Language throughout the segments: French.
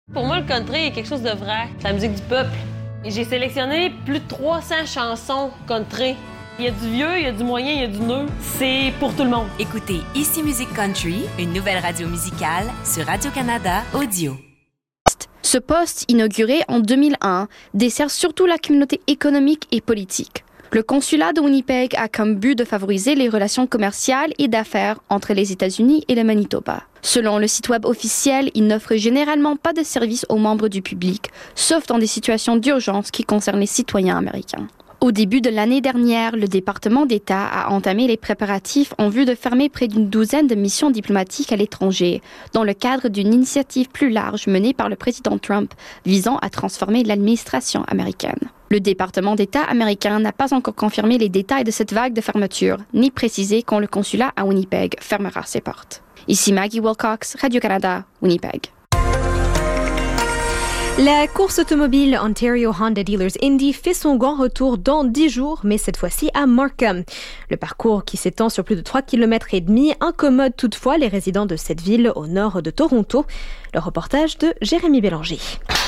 Pour moi, le country est quelque chose de vrai. C'est la musique du peuple. Et j'ai sélectionné plus de 300 chansons country. Il y a du vieux, il y a du moyen, il y a du neuf. C'est pour tout le monde. Écoutez Ici Musique Country, une nouvelle radio musicale sur Radio-Canada Audio. Ce poste, inauguré en 2001, dessert surtout la communauté économique et politique. Le consulat de Winnipeg a comme but de favoriser les relations commerciales et d'affaires entre les États-Unis et le Manitoba. Selon le site web officiel, il n'offre généralement pas de services aux membres du public, sauf dans des situations d'urgence qui concernent les citoyens américains. Au début de l'année dernière, le département d'État a entamé les préparatifs en vue de fermer près d'une douzaine de missions diplomatiques à l'étranger, dans le cadre d'une initiative plus large menée par le président Trump visant à transformer l'administration américaine. Le département d'État américain n'a pas encore confirmé les détails de cette vague de fermeture, ni précisé quand le consulat à Winnipeg fermera ses portes. Ici Maggie Wilcox, Radio-Canada, Winnipeg. La course automobile Ontario Honda Dealers Indy fait son grand retour dans 10 jours, mais cette fois-ci à Markham. Le parcours qui s'étend sur plus de 3,5 km incommode toutefois les résidents de cette ville au nord de Toronto. Le reportage de Jérémy Bélanger.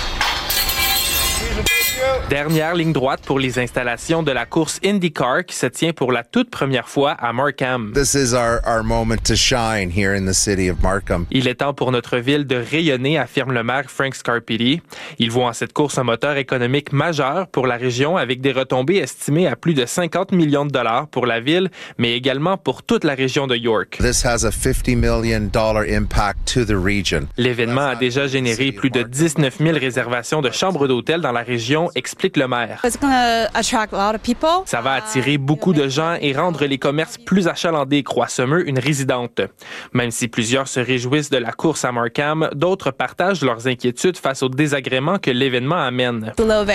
Dernière ligne droite pour les installations de la course IndyCar qui se tient pour la toute première fois à Markham. This is our moment to shine here in the city of Markham. Il est temps pour notre ville de rayonner, affirme le maire Frank Scarpitti. Il voit en cette course un moteur économique majeur pour la région avec des retombées estimées à plus de 50 millions de dollars pour la ville, mais également pour toute la région de York. This has a $50 million impact to the region. L'événement a déjà généré plus de 19 000 réservations de chambres d'hôtel dans la région, explique le maire. Ça va attirer beaucoup de gens et rendre les commerces plus achalandés, croit Summer, une résidente. Même si plusieurs se réjouissent de la course à Markham, d'autres partagent leurs inquiétudes face aux désagréments que l'événement amène.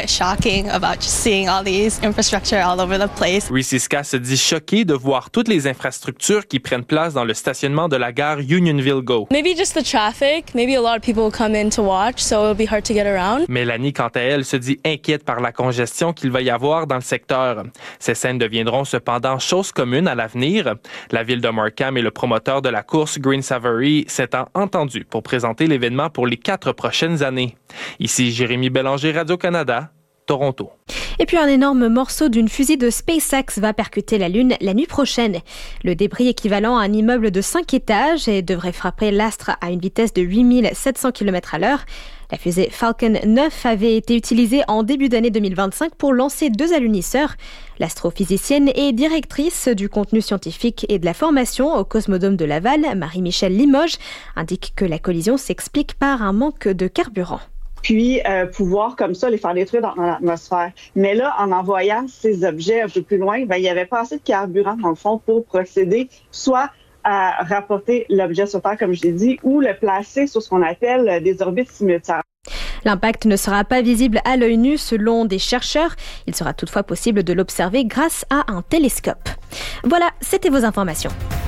Reese Iska se dit choquée de voir toutes les infrastructures qui prennent place dans le stationnement de la gare Unionville-Go. Mélanie, quant à elle, se dit inquiète par la congestion qu'il va y avoir dans le secteur. Ces scènes deviendront cependant chose commune à l'avenir. La ville de Markham et le promoteur de la course, Green Savory, s'étant entendus pour présenter l'événement pour les 4 prochaines années. Ici Jérémy Bélanger, Radio-Canada, Toronto. Et puis un énorme morceau d'une fusée de SpaceX va percuter la Lune la nuit prochaine. Le débris équivalent à un immeuble de 5 étages et devrait frapper l'astre à une vitesse de 8700 km à l'heure. La fusée Falcon 9 avait été utilisée en début d'année 2025 pour lancer 2 alunisseurs. L'astrophysicienne et directrice du contenu scientifique et de la formation au Cosmodrome de Laval, Marie-Michel Limoges, indique que la collision s'explique par un manque de carburant. Puis pouvoir comme ça les faire détruire dans l'atmosphère. Mais là, en envoyant ces objets un peu plus loin, il n'y avait pas assez de carburant dans le fond pour procéder soit à rapporter l'objet sur Terre, comme je l'ai dit, ou le placer sur ce qu'on appelle des orbites simultanées. L'impact ne sera pas visible à l'œil nu selon des chercheurs. Il sera toutefois possible de l'observer grâce à un télescope. Voilà, c'était vos informations.